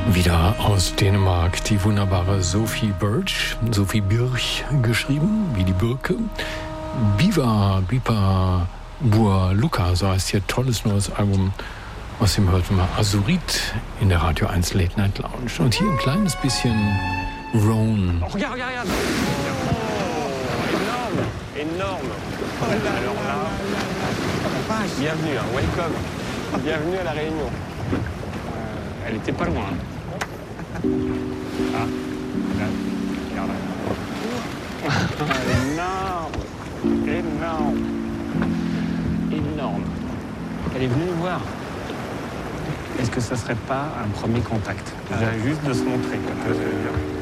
Wieder aus Dänemark die wunderbare Sophie Birch geschrieben, wie die Birke. Bipa Bua Luka, so heißt hier, tolles neues Album. Aus dem hörten wir Azurit in der Radio 1 Late Night Lounge. Und hier ein kleines bisschen Roan. Oh, regarde. Oh, énorme. Alors là, bienvenue, welcome. Bienvenue à La Réunion. Elle était pas loin. Ah, là, regarde. Énorme. Elle est venue nous voir. Est-ce que ça serait pas un premier contact? Juste de se montrer.